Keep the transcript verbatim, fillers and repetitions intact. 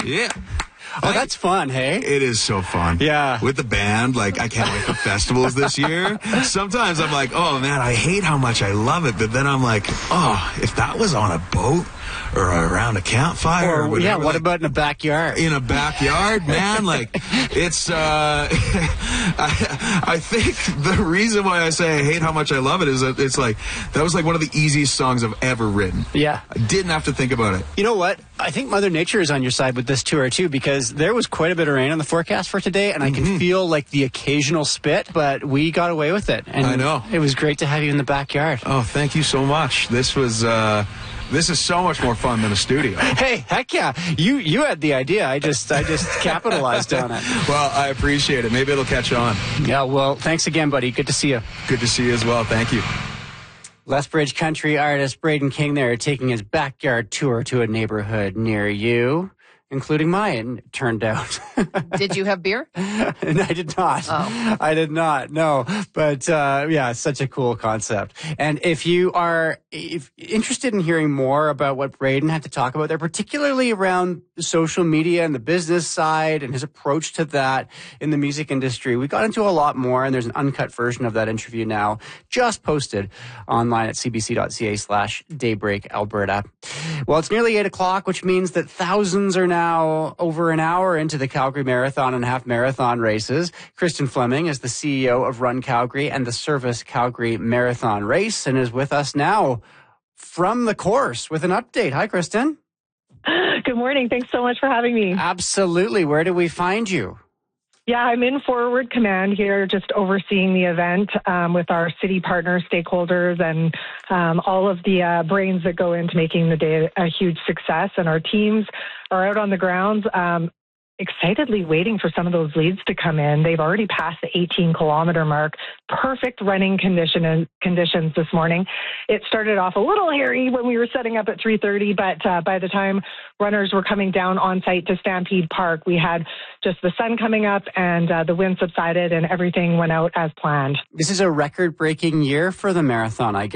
Yeah. Oh, that's fun, hey? It is so fun. Yeah. With the band, like, I can't wait for festivals this year. Sometimes I'm like, oh, man, I hate how much I love it. But then I'm like, oh, if that was on a boat or around a campfire or, Or, whatever. yeah, what like, about in a backyard? in a backyard, man, like, it's, uh, I, I think the reason why I say I hate how much I love it is that it's like, that was like one of the easiest songs I've ever written. Yeah. I didn't have to think about it. You know what? I think Mother Nature is on your side with this tour, too, because there was quite a bit of rain on the forecast for today, and I can Mm-hmm. feel, like, the occasional spit, but we got away with it. And I know. It was great to have you in the backyard. Oh, thank you so much. This was, uh, this is so much more fun than a studio. Hey, heck yeah. You you had the idea. I just I just capitalized on it. Well, I appreciate it. Maybe it'll catch on. Yeah, well, thanks again, buddy. Good to see you. Good to see you as well. Thank you. Lethbridge country artist Braden King there taking his backyard tour to a neighborhood near you, including mine, it turned out. Did you have beer? And I did not. Oh. I did not, no. But, uh, yeah, it's such a cool concept. And if you are if interested in hearing more about what Braden had to talk about there, particularly around social media and the business side and his approach to that in the music industry, we got into a lot more, and there's an uncut version of that interview now just posted online at cbc.ca slash daybreak Alberta. Well, it's nearly eight o'clock, which means that thousands are now over an hour into the Calgary Marathon and half marathon races. Kristen Fleming is the C E O of Run Calgary and the Service Calgary Marathon Race and is with us now from the course with an update. Hi, Kristen. Good morning. Thanks so much for having me. Absolutely. Where do we find you? Yeah, I'm in Forward Command here, just overseeing the event um, with our city partners, stakeholders, and um, all of the uh, brains that go into making the day a huge success. And our teams are out on the grounds, um, excitedly waiting for some of those leads to come in. They've already passed the eighteen kilometer mark. Perfect running condition and conditions this morning. It started off a little hairy when we were setting up at three thirty, but uh, by the time runners were coming down on site to Stampede Park, we had just the sun coming up and uh, the wind subsided and everything went out as planned. This is a record-breaking year for the marathon, I guess.